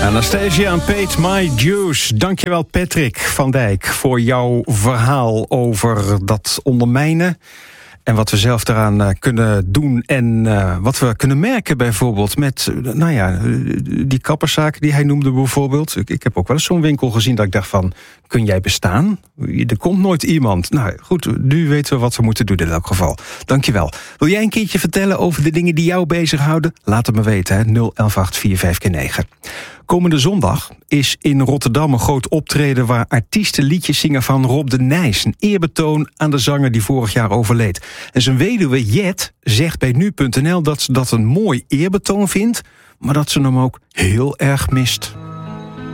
Anastasia en Paid My Dues. Dankjewel Patrick van Dijk voor jouw verhaal over dat ondermijnen. En wat we zelf daaraan kunnen doen en wat we kunnen merken bijvoorbeeld met, die kapperszaak die hij noemde bijvoorbeeld. Ik heb ook wel eens zo'n winkel gezien dat ik dacht van, kun jij bestaan? Er komt nooit iemand. Nou goed, nu weten we wat we moeten doen in elk geval. Dankjewel. Wil jij een keertje vertellen over de dingen die jou bezighouden? Laat het me weten, hè. 011-845-9. Komende zondag is in Rotterdam een groot optreden waar artiesten liedjes zingen van Rob de Nijs. Een eerbetoon aan de zanger die vorig jaar overleed. En zijn weduwe Jet zegt bij nu.nl dat ze dat een mooi eerbetoon vindt, maar dat ze hem ook heel erg mist.